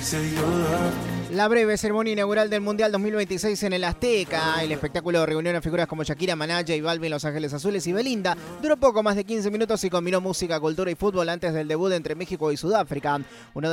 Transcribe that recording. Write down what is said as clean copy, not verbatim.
La breve ceremonia inaugural del Mundial 2026 en el Azteca, el espectáculo reunió a figuras como Shakira, Maná, J Balvin, Los Ángeles Azules y Belinda. Duró poco más de 15 minutos y combinó música, cultura y fútbol antes del debut entre México y Sudáfrica. Uno de